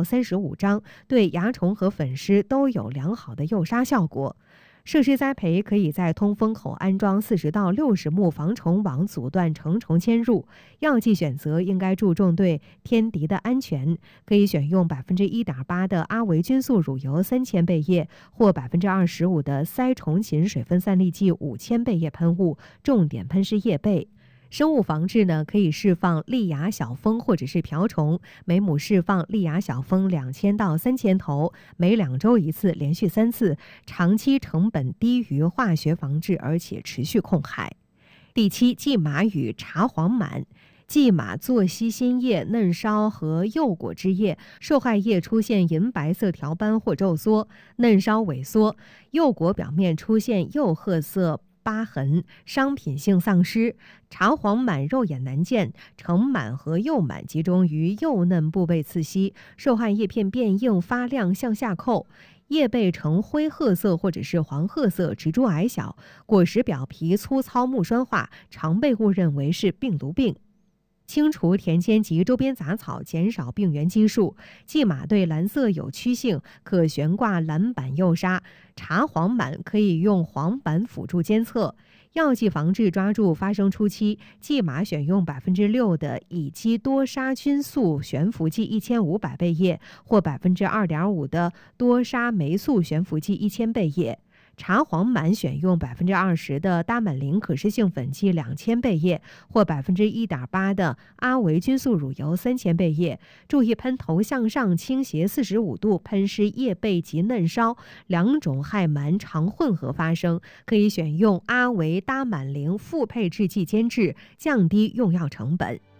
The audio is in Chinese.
35张，对蚜虫和粉虱都有良好的诱杀效果。设施栽培可以在通风口安装40到60目防虫网，阻断成虫迁入。药剂选择应该注重对天敌的安全，可以选用1.8%的阿维菌素乳油3000倍液或25%的塞虫芹水分散粒剂5000倍液喷雾，重点喷施叶背。生物防治呢，可以释放利蚜小蜂或者是瓢虫，每亩释放利蚜小蜂2000到3000头，每2周1次，连续3次，长期成本低于化学防治，而且持续控害。第7，蓟马与茶黄螨。蓟马座溪新叶、嫩梢和幼果之叶，受害叶出现银白色条斑或皱缩，嫩梢萎缩，幼果表面出现釉褐色疤痕，商品性丧失。茶黄螨肉眼难见，成螨和幼螨集中于幼嫩部位刺溪，受害叶片变硬发亮向下扣，叶背呈灰褐色或者是黄褐色，植株矮小，果实表皮粗糙木栓化，常被误认为是病毒病。清除田间及周边杂草，减少病原基数。蓟马对蓝色有趋性，可悬挂蓝板诱杀。茶黄螨可以用黄板辅助监测。药剂防治抓住发生初期，蓟马选用6%的乙基多杀菌素悬浮剂1500倍液或2.5%的多杀霉素悬浮剂1000倍液。茶黄螨选用20%的达满林可施性粉剂2000倍液或1.8%的阿维菌素乳油3000倍液，注意喷头向上倾斜45度，喷施叶背及嫩梢，两种害螨常混合发生，可以选用阿维达满林复配制剂监制，降低用药成本。